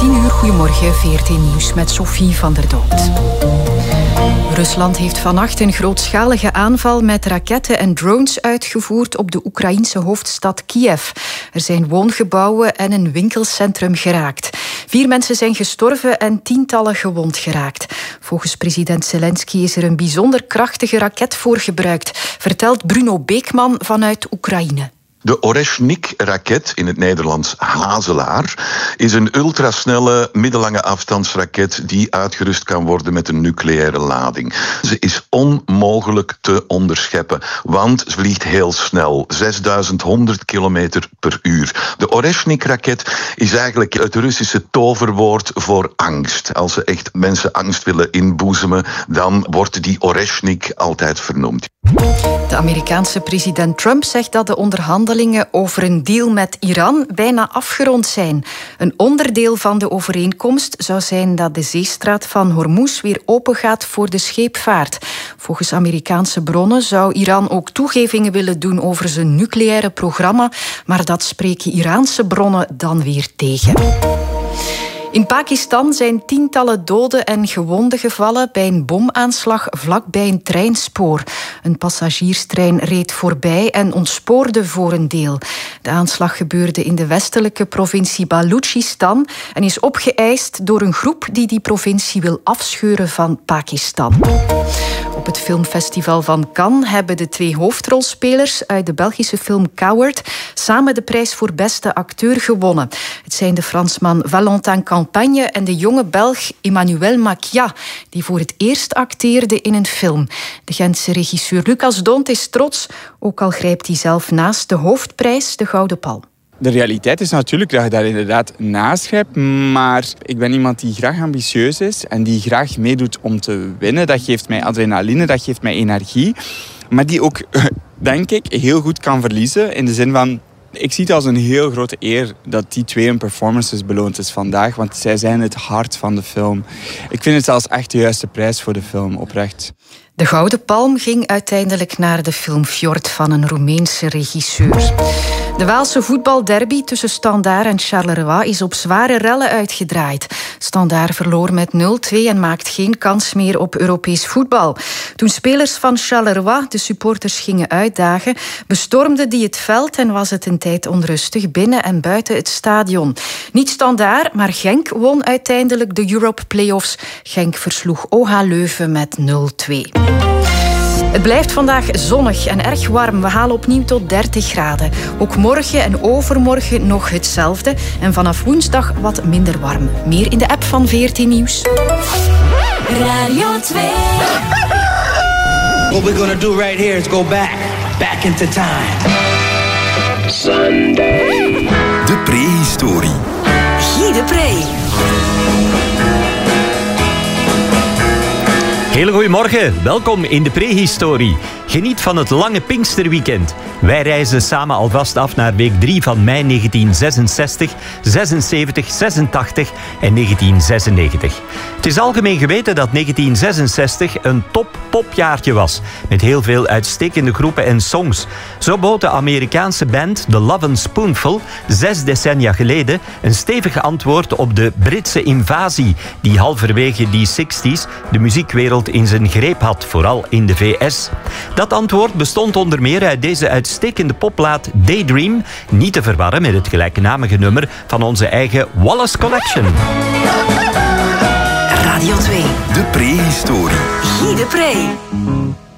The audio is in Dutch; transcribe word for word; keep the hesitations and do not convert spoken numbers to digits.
tien uur, goedemorgen, V R T Nieuws met Sophie van der Dood. Rusland heeft vannacht een grootschalige aanval met raketten en drones uitgevoerd op de Oekraïense hoofdstad Kiev. Er zijn woongebouwen en een winkelcentrum geraakt. Vier mensen zijn gestorven en tientallen gewond geraakt. Volgens president Zelensky is er een bijzonder krachtige raket voor gebruikt, vertelt Bruno Beekman vanuit Oekraïne. De Oreshnik-raket, in het Nederlands Hazelaar, is een ultrasnelle middellange afstandsraket die uitgerust kan worden met een nucleaire lading. Ze is onmogelijk te onderscheppen, want ze vliegt heel snel, zesduizend honderd kilometer per uur. De Oreshnik-raket is eigenlijk het Russische toverwoord voor angst. Als ze echt mensen angst willen inboezemen, dan wordt die Oreshnik altijd vernoemd. De Amerikaanse president Trump zegt dat de onderhandelingen over een deal met Iran bijna afgerond zijn. Een onderdeel van de overeenkomst zou zijn dat de zeestraat van Hormuz weer opengaat voor de scheepvaart. Volgens Amerikaanse bronnen zou Iran ook toegevingen willen doen over zijn nucleaire programma, maar dat spreken Iraanse bronnen dan weer tegen. In Pakistan zijn tientallen doden en gewonden gevallen bij een bomaanslag vlakbij een treinspoor. Een passagierstrein reed voorbij en ontspoorde voor een deel. De aanslag gebeurde in de westelijke provincie Balochistan en is opgeëist door een groep die die provincie wil afscheuren van Pakistan. Op het filmfestival van Cannes hebben de twee hoofdrolspelers uit de Belgische film Coward samen de prijs voor beste acteur gewonnen. Het zijn de Fransman Valentin Campagne en de jonge Belg Emmanuel Macia, die voor het eerst acteerde in een film. De Gentse regisseur Lucas D'Hondt is trots, ook al grijpt hij zelf naast de hoofdprijs, de Gouden Palm. De realiteit is natuurlijk dat je daar inderdaad naast grijpt, maar ik ben iemand die graag ambitieus is en die graag meedoet om te winnen. Dat geeft mij adrenaline, dat geeft mij energie, maar die ook, denk ik, heel goed kan verliezen in de zin van... Ik zie het als een heel grote eer dat die twee hun performances beloond is vandaag, want zij zijn het hart van de film. Ik vind het zelfs echt de juiste prijs voor de film, oprecht. De Gouden Palm ging uiteindelijk naar de film Fjord van een Roemeense regisseur. De Waalse voetbalderby tussen Standaard en Charleroi is op zware rellen uitgedraaid. Standaard verloor met nul twee en maakt geen kans meer op Europees voetbal. Toen spelers van Charleroi de supporters gingen uitdagen, bestormden die het veld en was het een tijd onrustig binnen en buiten het stadion. Niet Standaard, maar Genk won uiteindelijk de Europe Playoffs. Genk versloeg O H Leuven met nul twee. Het blijft vandaag zonnig en erg warm. We halen opnieuw tot dertig graden. Ook morgen en overmorgen nog hetzelfde. En vanaf woensdag wat minder warm. Meer in de app van V R T Nieuws. Radio twee. What we're gonna do right here is go back. Back into time. Sunday. De prehistorie. Guy de Pre. Hele goedemorgen, welkom in de prehistorie. Geniet van het lange Pinksterweekend. Wij reizen samen alvast af naar week drie van mei negentien zesenzestig, zesenzeventig, zesentachtig en negentien zesennegentig. Het is algemeen geweten dat negentien zesenzestig een top-popjaartje was, met heel veel uitstekende groepen en songs. Zo bood de Amerikaanse band The Lovin' Spoonful zes decennia geleden een stevig antwoord op de Britse invasie, die halverwege die zestig's de muziekwereld in zijn greep had, vooral in de V S. Dat antwoord bestond onder meer uit deze uitstekende popplaat Daydream, niet te verwarren met het gelijknamige nummer van onze eigen Wallace Collection. Radio twee. De prehistorie. Guy de Pre.